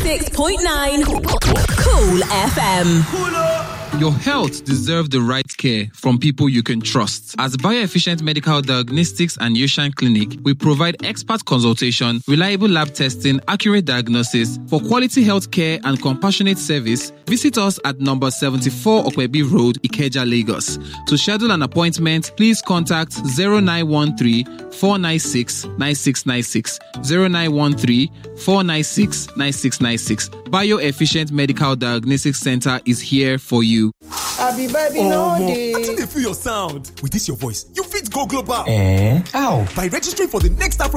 96.9 Cool FM. Your health deserves the right care from people you can trust. As Bioefficient Medical Diagnostics and Yoshan Clinic, we provide expert consultation, reliable lab testing, accurate diagnosis. For quality health care and compassionate service, visit us at number 74 Okwebi Road, Ikeja, Lagos. To schedule an appointment, please contact 0913-496-9696, 0913-496-9696. Bioefficient Medical Diagnostics Center is here for you. Abi baby no dey. I think they feel your sound. With this your voice, you fit go global. How? By registering for the next